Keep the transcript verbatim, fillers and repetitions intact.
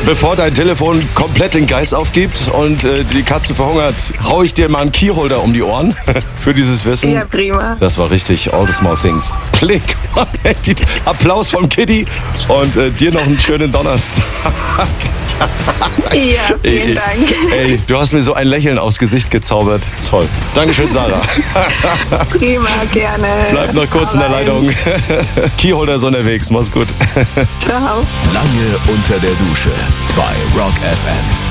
Bevor dein Telefon komplett den Geist aufgibt und äh, die Katze verhungert, hau ich dir mal einen Keyholder um die Ohren für dieses Wissen. Ja, prima. Das war richtig. All the small things. Plink. Applaus vom Kitty und äh, dir noch einen schönen Donnerstag. Ja, vielen ey, Dank. Ey, du hast mir so ein Lächeln aufs Gesicht gezaubert. Toll. Dankeschön, Sarah. Prima, gerne. Bleib noch kurz in der Leitung. Keyholder ist unterwegs. Mach's gut. Ciao. Lange unter der Dusche bei Rock F M.